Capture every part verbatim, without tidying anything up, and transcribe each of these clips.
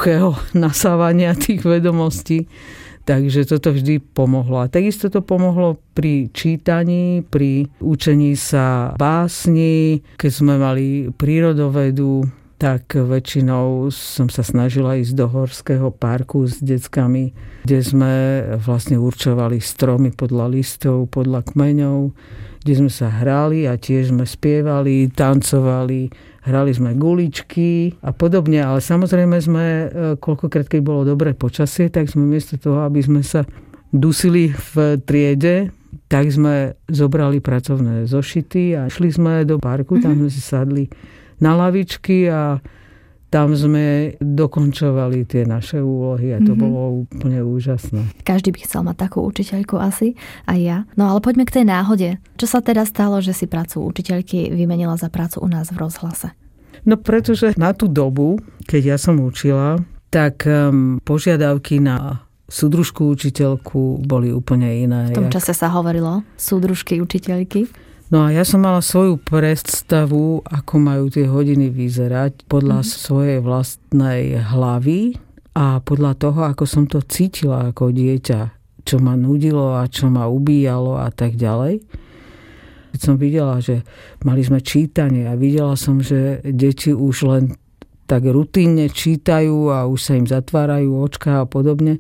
jednoduchého nasávania tých vedomostí. Takže toto vždy pomohlo. A takisto to pomohlo pri čítaní, pri učení sa básni. Keď sme mali prírodovedu, tak väčšinou som sa snažila ísť do horského parku s deckami, kde sme vlastne určovali stromy podľa listov, podľa kmeňov, kde sme sa hrali a tiež sme spievali, tancovali, hrali sme guličky a podobne, ale samozrejme sme, koľkokrát, keď bolo dobré počasie, tak sme miesto toho, aby sme sa dusili v triede, tak sme zobrali pracovné zošity a šli sme do parku, tam sme si sadli na lavičky a tam sme dokončovali tie naše úlohy a to mm-hmm. bolo úplne úžasné. Každý by chcel mať takú učiteľku asi, aj ja. No ale poďme k tej náhode. Čo sa teda stalo, že si prácu učiteľky vymenila za prácu u nás v rozhlase? No pretože na tú dobu, keď ja som učila, tak um, požiadavky na súdružku učiteľku boli úplne iné. V tom čase sa hovorilo súdružky učiteľky. No a ja som mala svoju predstavu, ako majú tie hodiny vyzerať podľa mm. svojej vlastnej hlavy a podľa toho, ako som to cítila ako dieťa, čo ma nudilo a čo ma ubíjalo a tak ďalej. Keď som videla, že mali sme čítanie a videla som, že deti už len tak rutinne čítajú a už sa im zatvárajú očká a podobne,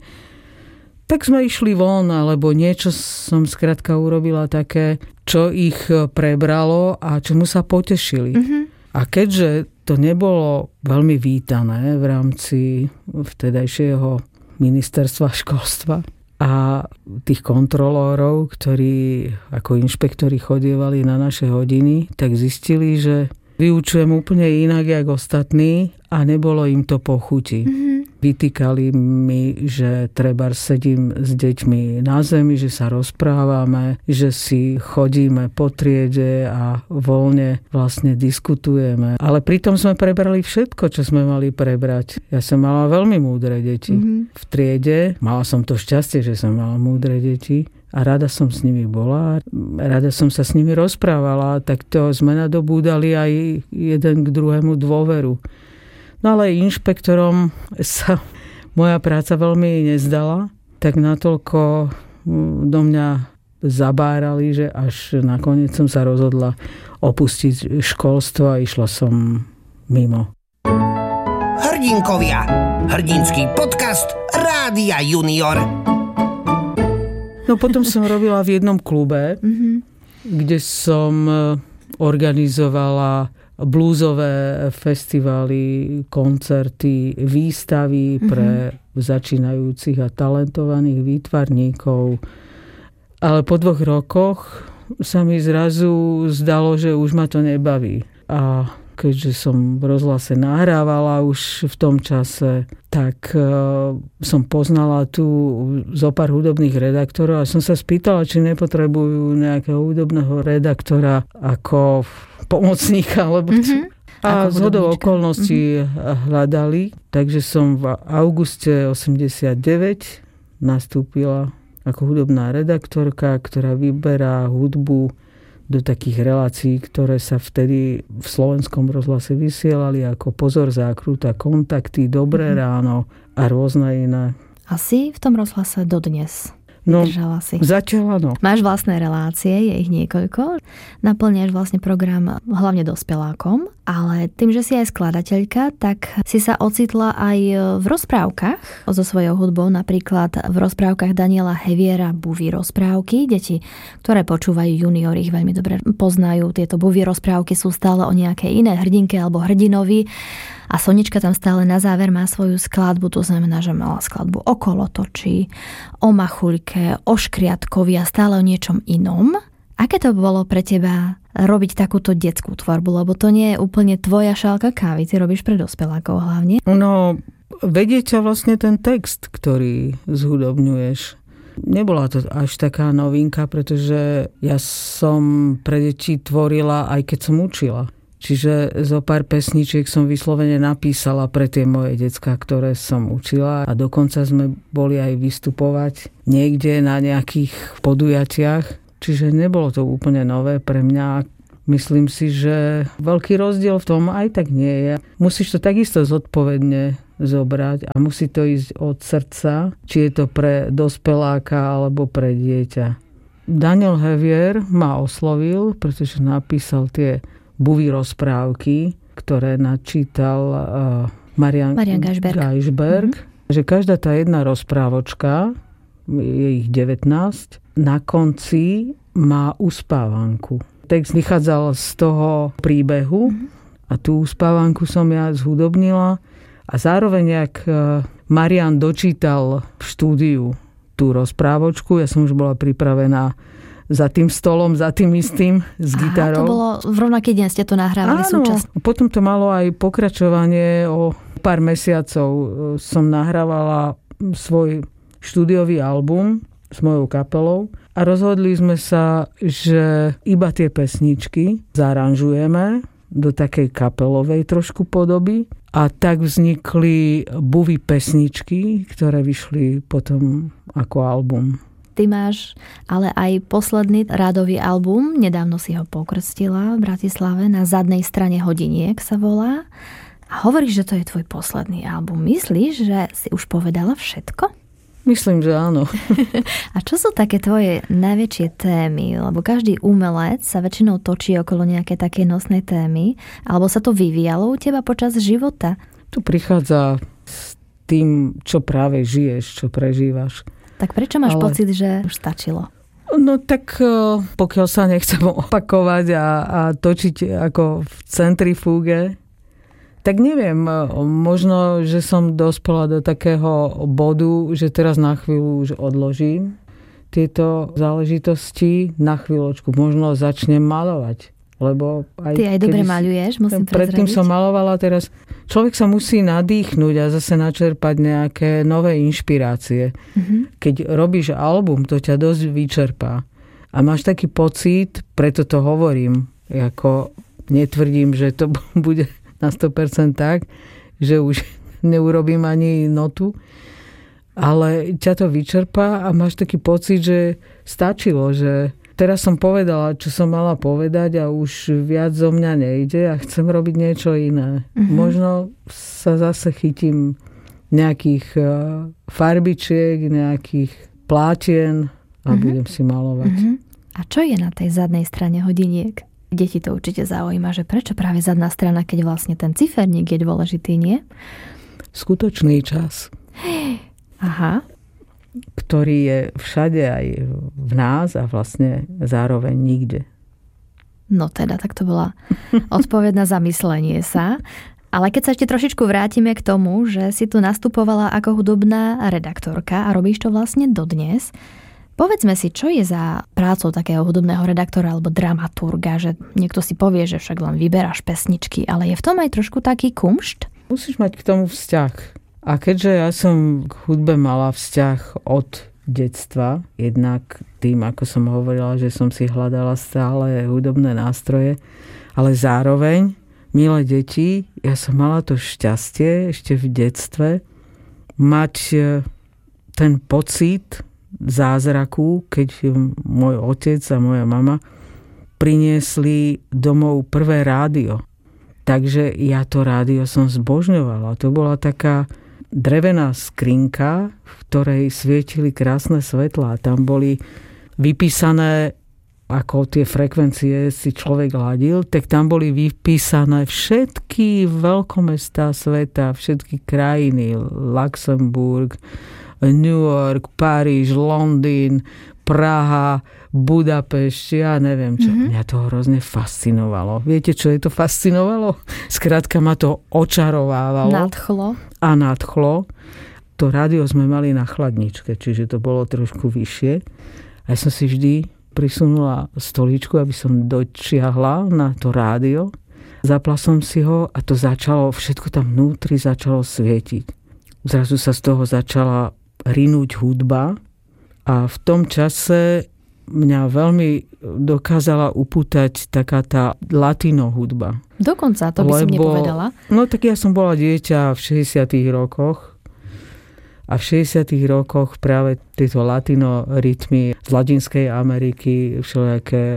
tak sme išli von, alebo niečo som skrátka urobila také, čo ich prebralo a čomu sa potešili. Mm-hmm. A keďže to nebolo veľmi vítané v rámci vtedajšieho ministerstva školstva a tých kontrolórov, ktorí ako inšpektori chodievali na naše hodiny, tak zistili, že vyučujem úplne inak, jak ostatní a nebolo im to po chuti. Mm-hmm. Vytýkali mi, že treba sedím s deťmi na zemi, že sa rozprávame, že si chodíme po triede a voľne vlastne diskutujeme. Ale pritom sme prebrali všetko, čo sme mali prebrať. Ja som mala veľmi múdre deti. Mm-hmm. V triede mala som to šťastie, že som mala múdre deti. A rada som s nimi bola, rada som sa s nimi rozprávala, tak to sme nadobúdali aj jeden k druhému dôveru. No ale inšpektorom sa moja práca veľmi nezdala, tak natoľko do mňa zabárali, že až nakoniec som sa rozhodla opustiť školstvo a išla som mimo. Hrdinkovia. Hrdinský podcast Rádia Junior. No potom som robila v jednom klube, mm-hmm. kde som organizovala blúzové festivály, koncerty, výstavy mm-hmm. pre začínajúcich a talentovaných výtvarníkov. Ale po dvoch rokoch sa mi zrazu zdalo, že už ma to nebaví. A keďže som v rozhlase nahrávala už v tom čase, tak uh, som poznala tu zopár hudobných redaktorov a som sa spýtala, či nepotrebujú nejakého hudobného redaktora ako pomocníka, lebo mm-hmm. a zhodou okolností mm-hmm. hľadali. Takže som v auguste osemdesiatdeväť nastúpila ako hudobná redaktorka, ktorá vyberá hudbu do takých relácií, ktoré sa vtedy v slovenskom rozhlase vysielali ako Pozor, zákruta, Kontakty, Dobré mm-hmm. ráno a rôzne iné. Asi v tom rozhlase dodnes. No, si. Zatiaľ áno. Máš vlastné relácie, je ich niekoľko. Naplňaš vlastne program hlavne dospelákom, ale tým, že si aj skladateľka, tak si sa ocitla aj v rozprávkach so svojou hudbou, napríklad v rozprávkach Daniela Heviera Buvy rozprávky. Deti, ktoré počúvajú juniori, ich veľmi dobre poznajú. Tieto Buvy rozprávky sú stále o nejakej iné hrdinke alebo hrdinovi. A Sonička tam stále na záver má svoju skladbu, to znamená, že mala skladbu o kolotoči, o machuľke, o škriatkovi a stále o niečom inom. Aké to bolo pre teba robiť takúto detskú tvorbu? Lebo to nie je úplne tvoja šálka kávy, ty robíš pre dospelákov hlavne. No, vedie ťa vlastne ten text, ktorý zhudobňuješ. Nebola to až taká novinka, pretože ja som pre deti tvorila, aj keď som učila. Čiže zo pár pesničiek som vyslovene napísala pre tie moje decká, ktoré som učila a dokonca sme boli aj vystupovať niekde na nejakých podujatiach. Čiže nebolo to úplne nové pre mňa. Myslím si, že veľký rozdiel v tom aj tak nie je. Musíš to takisto zodpovedne zobrať a musí to ísť od srdca, či je to pre dospeláka alebo pre dieťa. Daniel Hevier ma oslovil, pretože napísal tie Buvy rozprávky, ktoré načítal uh, Marian, Marian Gajšberg. Gajšberg mm-hmm. že každá tá jedna rozprávočka, je ich devätnásť, na konci má uspávanku. Text vychádzal z toho príbehu mm-hmm. a tú uspávanku som ja zhudobnila a zároveň, ak Marian dočítal v štúdiu tú rozprávočku, ja som už bola pripravená za tým stolom, za tým istým s Aha, gitarou. To bolo v rovnaký deň ste to nahrávali súčasne. Potom to malo aj pokračovanie. O pár mesiacov som nahrávala svoj štúdiový album s mojou kapelou a rozhodli sme sa, že iba tie pesničky zaranžujeme do takej kapelovej trošku podoby a tak vznikli Buvy pesničky, ktoré vyšli potom ako album. Ty máš ale aj posledný rádový album, nedávno si ho pokrstila v Bratislave, Na zadnej strane hodiniek sa volá. A hovoríš, že to je tvoj posledný album. Myslíš, že si už povedala všetko? Myslím, že áno. A čo sú také tvoje najväčšie témy? Lebo každý umelec sa väčšinou točí okolo nejaké také nosnej témy, alebo sa to vyvíjalo u teba počas života? To prichádza s tým, čo práve žiješ, čo prežívaš. Tak prečo máš Ale... pocit, že už stačilo? No tak pokiaľ sa nechcem opakovať a, a točiť ako v centrifúge, tak neviem, možno, že som dospela do takého bodu, že teraz na chvíľu už odložím tieto záležitosti na chvíľočku. Možno začnem malovať. Lebo aj Ty aj dobre maľuješ, musím prezradiť. Predtým som malovala, teraz človek sa musí nadýchnuť a zase načerpať nejaké nové inšpirácie. Mm-hmm. Keď robíš album, to ťa dosť vyčerpá. A máš taký pocit, preto to hovorím, ako netvrdím, že to bude na sto percent tak, že už neurobím ani notu, ale ťa to vyčerpá a máš taký pocit, že stačilo, že teraz som povedala, čo som mala povedať a už viac zo mňa nejde a chcem robiť niečo iné. Mm-hmm. Možno sa zase chytím nejakých farbičiek, nejakých plátien a mm-hmm. budem si malovať. Mm-hmm. A čo je na tej zadnej strane hodiniek? Deti to určite zaujíma, že prečo práve zadná strana, keď vlastne ten ciferník je dôležitý, nie? Skutočný čas. Aha. Ktorý je všade aj v nás a vlastne zároveň nikde. No teda, tak to bola odpoveď na zamyslenie sa. Ale keď sa ešte trošičku vrátime k tomu, že si tu nastupovala ako hudobná redaktorka a robíš to vlastne dodnes, povedzme si, čo je za prácou takého hudobného redaktora alebo dramaturga, že niekto si povie, že však len vyberáš pesničky, ale je v tom aj trošku taký kumšt? Musíš mať k tomu vzťah. A keďže ja som k hudbe mala vzťah od detstva, jednak tým, ako som hovorila, že som si hľadala stále hudobné nástroje, ale zároveň, milé deti, ja som mala to šťastie ešte v detstve mať ten pocit zázraku, keď môj otec a moja mama priniesli domov prvé rádio. Takže ja to rádio som zbožňovala. To bola taká drevená skrinka, v ktorej svietili krásne svetlá. Tam boli vypísané, ako tie frekvencie si človek hladil, tak tam boli vypísané všetky veľkomestá sveta, všetky krajiny, Luxemburg, New York, Paríž, Londýn, Praha, Budapešť, ja neviem čo. Mm-hmm. Mňa to hrozne fascinovalo. Viete, čo je to fascinovalo? Skrátka ma to očarovávalo. Nadchlo. A nadchlo. To rádio sme mali na chladničke, čiže to bolo trošku vyššie. A ja som si vždy prisunula stoličku, aby som dočiahla na to rádio. Zapla som si ho a to začalo, všetko tam vnútri začalo svietiť. Zrazu sa z toho začala rinúť hudba a v tom čase mňa veľmi dokázala upútať taká tá latino hudba. Dokonca, to by Lebo, si mne povedala. No tak ja som bola dieťa v šesťdesiatych rokoch a v šesťdesiatych rokoch práve tieto latino rytmy z Latinskej Ameriky, všelijaké uh,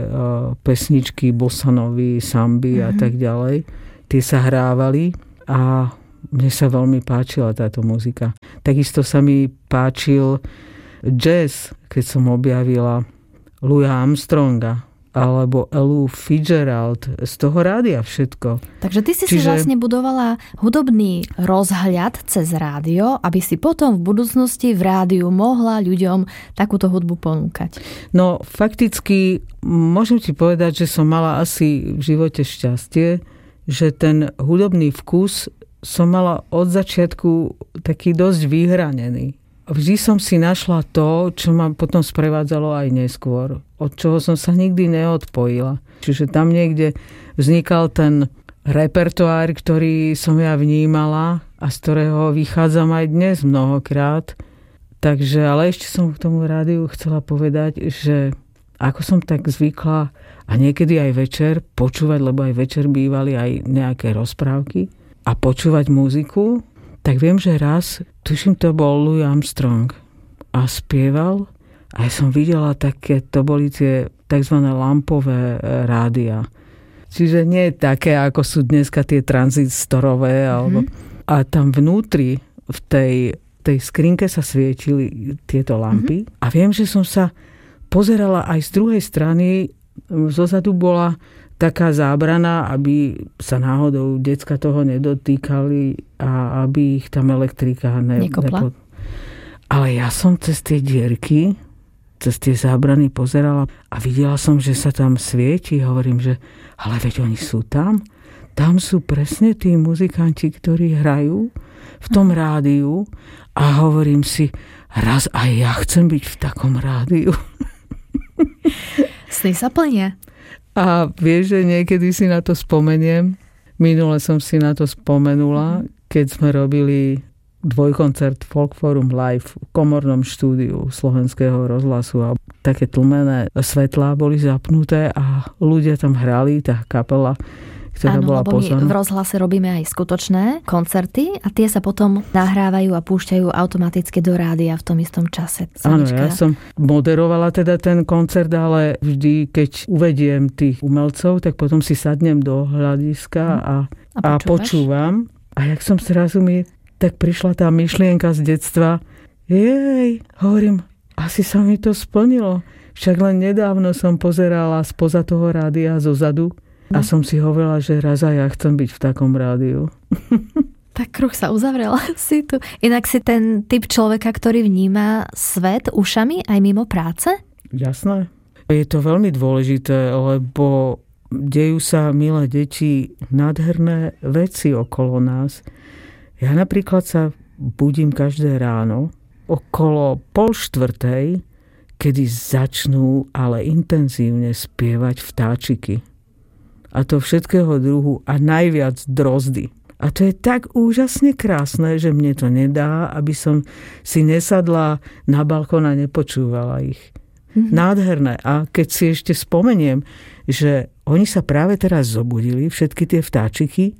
pesničky, bossa novy, samby mm-hmm. a tak ďalej, tie sa hrávali a mne sa veľmi páčila táto muzika. Takisto sa mi páčil jazz, keď som objavila Louisa Armstronga alebo Elu Fitzgerald, z toho rádia všetko. Takže ty si Čiže... si vlastne budovala hudobný rozhľad cez rádio, aby si potom v budúcnosti v rádiu mohla ľuďom takúto hudbu ponúkať. No fakticky môžem ti povedať, že som mala asi v živote šťastie, že ten hudobný vkus som mala od začiatku taký dosť vyhranený. Vždy som si našla to, čo ma potom sprevádzalo aj neskôr, od čoho som sa nikdy neodpojila. Čiže tam niekde vznikal ten repertoár, ktorý som ja vnímala a z ktorého vychádzam aj dnes mnohokrát. Takže, ale ešte som k tomu rádiu chcela povedať, že ako som tak zvykla a niekedy aj večer počúvať, lebo aj večer bývali aj nejaké rozprávky a počúvať muziku, tak viem, že raz, tuším, to bol Louis Armstrong a spieval a ja som videla také, to boli tie tzv. Lampové rádia. Čiže nie také, ako sú dneska tie tranzistorové, mm-hmm. alebo, a tam vnútri v tej, tej skrinke sa svietili tieto lampy mm-hmm. a viem, že som sa pozerala aj z druhej strany, zozadu bola taká zábrana, aby sa náhodou decka toho nedotýkali a aby ich tam elektrika ne, nekopla. Nepo... Ale ja som cez tie dierky, cez tie zábrany pozerala a videla som, že sa tam svieti. Hovorím, že ale veď oni sú tam. Tam sú presne tí muzikanti, ktorí hrajú v tom rádiu a hovorím si, raz aj ja chcem byť v takom rádiu. Sny sa plnia. A vieš, že niekedy si na to spomeniem. Minule som si na to spomenula, keď sme robili dvojkoncert Folk Forum Live v komornom štúdiu Slovenského rozhlasu a také tlmené svetlá boli zapnuté a ľudia tam hrali, tá kapela, ktorá Áno, bola lebo pozvaná. my v rozhlase robíme aj skutočné koncerty a tie sa potom nahrávajú a púšťajú automaticky do rádia v tom istom čase. Áno, ja som moderovala teda ten koncert, ale vždy, keď uvediem tých umelcov, tak potom si sadnem do hľadiska a, a, a počúvam. A jak som zrazu mi, tak prišla tá myšlienka z detstva. Jej, hovorím, asi sa mi to splnilo. Však len nedávno som pozerala spoza toho rádia zozadu a som si hovorila, že raz aj ja chcem byť v takom rádiu. Tak kruh sa uzavrel. Si tu. Inak si ten typ človeka, ktorý vníma svet ušami aj mimo práce? Jasné. Je to veľmi dôležité, lebo dejú sa, milé deti, nádherné veci okolo nás. Ja napríklad sa budím každé ráno okolo pol štvrtej, kedy začnú ale intenzívne spievať vtáčiky. A to všetkého druhu a najviac drozdy. A to je tak úžasne krásne, že mne to nedá, aby som si nesadla na balkón a nepočúvala ich. Mm-hmm. Nádherné. A keď si ešte spomeniem, že oni sa práve teraz zobudili, všetky tie vtáčiky,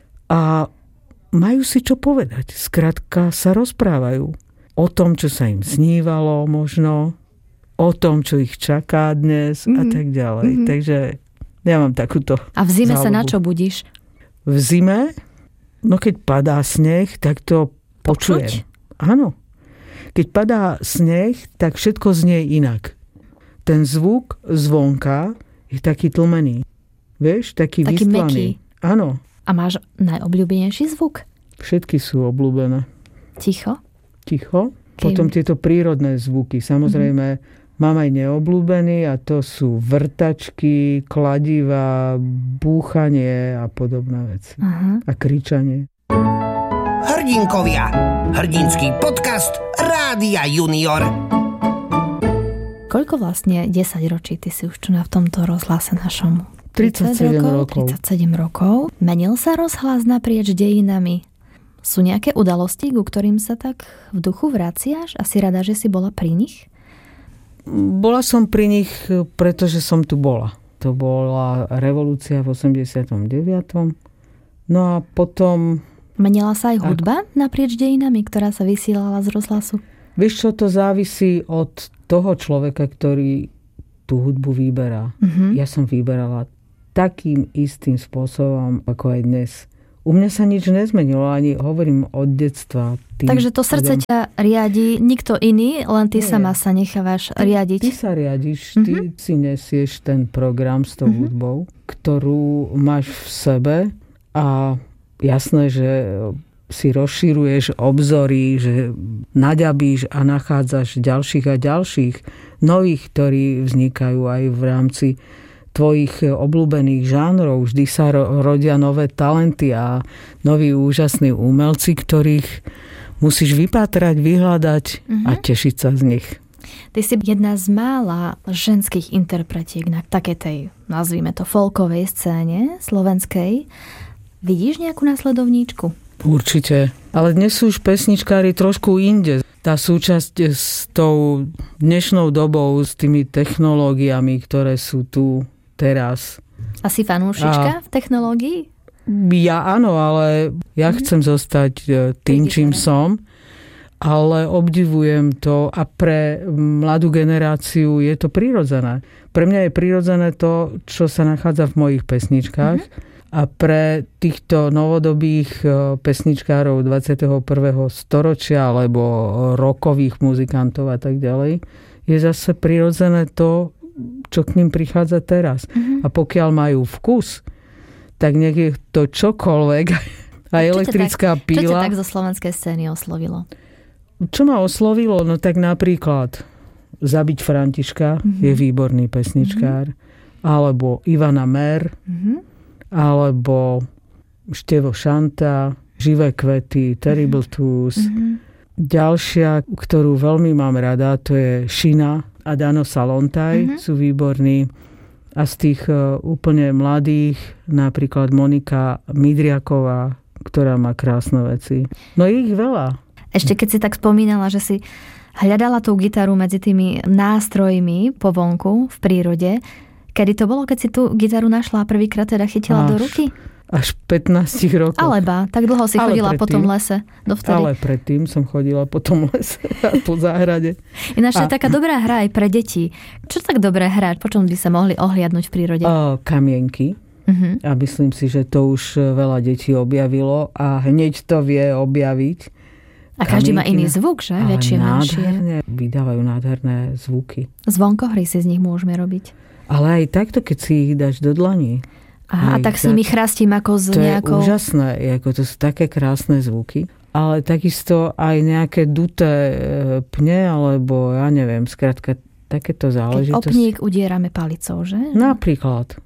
a majú si čo povedať. Skrátka sa rozprávajú o tom, čo sa im snívalo možno, o tom, čo ich čaká dnes mm-hmm. a tak ďalej. Mm-hmm. Takže ja mám takúto A v zime záľubu. sa na čo budíš? V zime? No keď padá sneh, tak to počujem. Počuť? Áno. Keď padá sneh, tak všetko znie inak. Ten zvuk zvonka je taký tlmený. Vieš? Taký, taký vystlaný. Áno. A máš najobľúbenejší zvuk? Všetky sú obľúbené. Ticho? Ticho. Kým? Potom tieto prírodné zvuky. Samozrejme, mm-hmm. mám aj neobľúbený a to sú vrtačky, kladiva, búchanie a podobné veci. Aha. A kričanie. Hrdinkovia. Hrdinský podcast Rádia Junior. Koľko vlastne desať ročí ty si už tu na v tomto rozhlase našom? tridsaťsedem rokov. tridsaťsedem rokov. Menil sa rozhlas naprieč dejinami? Sú nejaké udalosti, ku ktorým sa tak v duchu vraciaš a si rada, že si bola pri nich? Bola som pri nich, pretože som tu bola. To bola revolúcia v osemdesiatom deviatom. No a potom... Menila sa aj hudba naprieč dejinami, ktorá sa vysielala z rozhlasu? Vieš čo, to závisí od toho človeka, ktorý tú hudbu vyberá. Uh-huh. Ja som vyberala takým istým spôsobom, ako aj dnes. U mňa sa nič nezmenilo, ani hovorím od detstva. Tým, Takže to srdce tým... ťa riadi nikto iný, len ty Nie. sama sa nechávaš ty, riadiť. Ty sa riadiš, mm-hmm. ty si nesieš ten program s tou mm-hmm. hudbou, ktorú máš v sebe a jasné, že si rozširuješ obzory, že naďabíš a nachádzaš ďalších a ďalších nových, ktorí vznikajú aj v rámci tvojich obľúbených žánrov. Vždy sa rodia nové talenty a noví úžasní umelci, ktorých musíš vypátrať, vyhľadať mm-hmm. a tešiť sa z nich. Ty si jedna z mála ženských interpretiek na takej tej, nazvime to, folkovej scéne slovenskej. Vidíš nejakú následovníčku? Určite. Ale dnes sú už pesničkári trošku inde. Tá súčasť s tou dnešnou dobou, s tými technológiami, ktoré sú tu teraz. Asi fanúšička a v technológii? Ja áno, ale ja mm-hmm. chcem zostať tým, čím som. Ale obdivujem to a pre mladú generáciu je to prirodzené. Pre mňa je prirodzené to, čo sa nachádza v mojich pesničkách. Mm-hmm. A pre týchto novodobých pesničkárov dvadsiateho prvého storočia alebo rockových muzikantov a tak ďalej je zase prirodzené to, čo k ním prichádza teraz. Mm-hmm. A pokiaľ majú vkus, tak nech je to čokoľvek. A elektrická tak, píla. Čo ťa tak zo slovenskej scény oslovilo? Čo ma oslovilo? No tak napríklad Zabiť Františka mm-hmm. je výborný pesničkár. Mm-hmm. Alebo Ivana Mer. Mm-hmm. Alebo Števo Šanta, Živé kvety, Terrible mm-hmm. Twos. Mm-hmm. Ďalšia, ktorú veľmi mám rada, to je Šina a Dano Salontaj, mm-hmm. sú výborní. A z tých uh, úplne mladých, napríklad Monika Midriaková, ktorá má krásne veci. No je ich veľa. Ešte keď si tak spomínala, že si hľadala tú gitaru medzi tými nástrojmi po vonku v prírode, kedy to bolo, keď si tú gitaru našla a prvýkrát teda chytila až, do ruky? Až pätnásť rokov. Alebo tak dlho si ale chodila predtým, po tom lese dovtedy. Ale predtým som chodila po tom lese a po záhrade. Ináč je taká dobrá hra aj pre deti. Čo tak dobré hrať? Po čom by sa mohli ohliadnúť v prírode? O, kamienky. Uh-huh. A myslím si, že to už veľa detí objavilo a hneď to vie objaviť. A každý kamienky má iný zvuk, že? Väčšie, menšie. Vydávajú nádherné zvuky. Zvonkohry si z nich môžeme robiť. Ale aj takto, keď si ich dáš do dlani. Aha, a tak s nimi chrastím ako s to nejakou... To je úžasné, ako to sú také krásne zvuky. Ale takisto aj nejaké duté pne, alebo ja neviem, skrátka takéto záležitosti. Keď opník udierame palicou, že? Napríklad.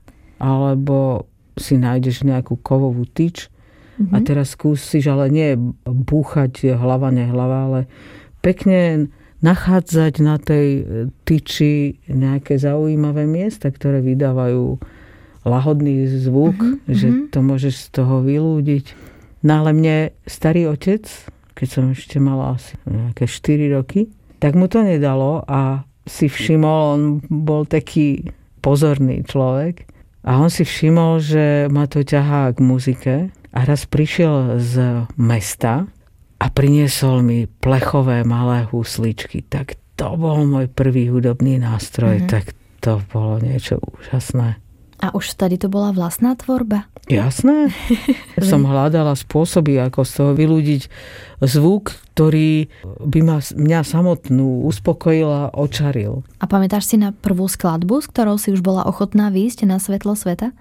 Alebo si nájdeš nejakú kovovú tyč mm-hmm. a teraz skúsiš, ale nie búchať hlava, nehlava, ale pekne nachádzať na tej tyči nejaké zaujímavé miesta, ktoré vydávajú lahodný zvuk, mm-hmm. že to môžeš z toho vylúdiť. No ale mne starý otec, keď som ešte mala asi nejaké štyri roky, tak mu to nedalo a si všimol, on bol taký pozorný človek a on si všimol, že ma to ťahá k muzike a raz prišiel z mesta a priniesol mi plechové malé husličky. Tak to bol môj prvý hudobný nástroj, mm-hmm. tak to bolo niečo úžasné. A už vtedy to bola vlastná tvorba? Jasné. Som hľadala spôsoby, ako z toho vyľúdiť zvuk, ktorý by ma, mňa samotnú uspokojila, očaril. A pamätáš si na prvú skladbu, s ktorou si už bola ochotná výjsť na svetlo sveta?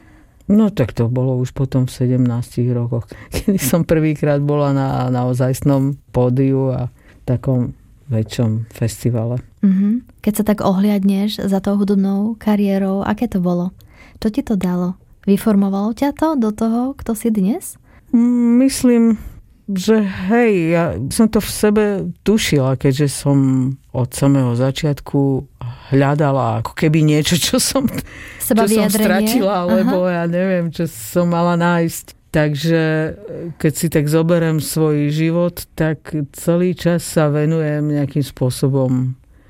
No tak to bolo už potom v sedemnástich rokoch, kedy som prvýkrát bola na naozajstnom pódiu a takom väčšom festivale. Mm-hmm. Keď sa tak ohliadneš za tou hudobnou kariérou, aké to bolo? Čo ti to dalo? Vyformovalo ťa to do toho, kto si dnes? Myslím, že hej, ja som to v sebe tušila, keďže som od samého začiatku hľadala ako keby niečo, čo som, čo som stratila, alebo Aha. ja neviem, čo som mala nájsť. Takže keď si tak zoberiem svoj život, tak celý čas sa venujem nejakým spôsobom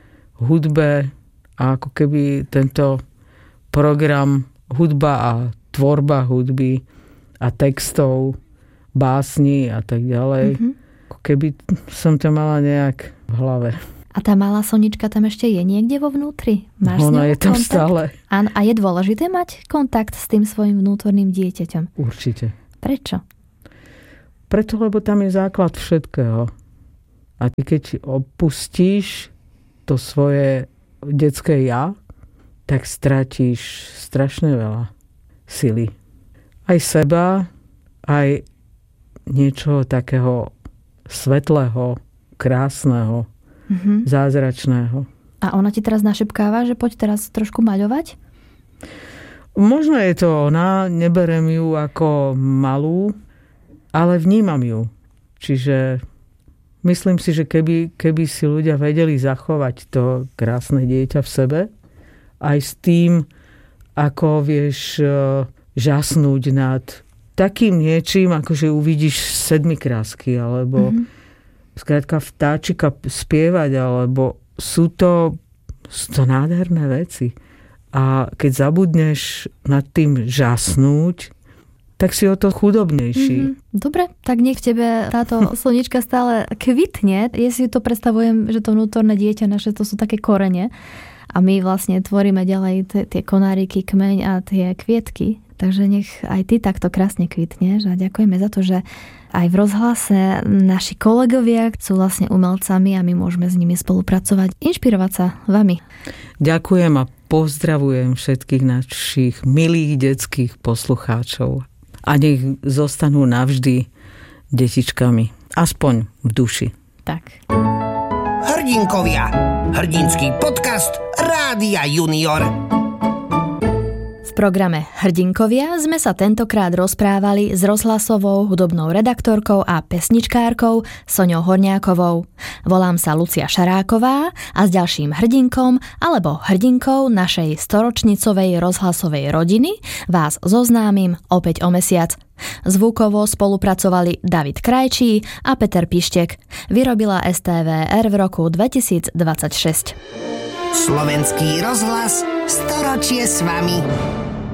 hudbe a ako keby tento program hudba a tvorba hudby a textov, básni a tak ďalej. Mm-hmm. Ako keby som to mala nejak v hlave. A tá malá Sonička tam ešte je niekde vo vnútri? Máš Ona je tam kontakt? Stále. A, a je dôležité mať kontakt s tým svojim vnútorným dieťaťom? Určite. Prečo? Preto, lebo tam je základ všetkého. A ty keď opustíš to svoje detské ja, tak stratíš strašne veľa sily. Aj seba, aj niečoho takého svetlého, krásneho, mm-hmm. zázračného. A ona ti teraz našepkáva, že poď teraz trošku maľovať? Možno je to ona, neberem ju ako malú, ale vnímam ju. Čiže myslím si, že keby, keby si ľudia vedeli zachovať to krásne dieťa v sebe, aj s tým, ako vieš žasnúť nad takým niečím, ako že uvidíš sedmikrásky, alebo mm-hmm. skrátka vtáčika spievať, alebo sú to, sú to nádherné veci. A keď zabudneš nad tým žasnúť, tak si o to chudobnejší. Mm-hmm. Dobre, tak nech v tebe táto slnička stále kvitne. Ja si to predstavujem, že to vnútorné dieťa naše, to sú také korene. A my vlastne tvoríme ďalej t- tie konáriky, kmeň a tie kvietky. Takže nech aj ty takto krásne kvitneš. A ďakujeme za to, že aj v rozhlase naši kolegovia sú vlastne umelcami a my môžeme s nimi spolupracovať, inšpirovať sa vami. Ďakujem a pozdravujem všetkých našich milých detských poslucháčov. A nech zostanú navždy detičkami. Aspoň v duši. Tak. Hrdinkovia. Hrdinský podcast Rádia Junior. V programe Hrdinkovia sme sa tentokrát rozprávali s rozhlasovou hudobnou redaktorkou a pesničkárkou Soňou Horňákovou. Volám sa Lucia Šaráková a s ďalším hrdinkom alebo hrdinkou našej storočnicovej rozhlasovej rodiny vás zoznámim opäť o mesiac. Zvukovo spolupracovali David Krajčí a Peter Pištek. Vyrobila es té vé er v roku dvetisícdvadsaťšesť. Slovenský rozhlas, storočie s vami.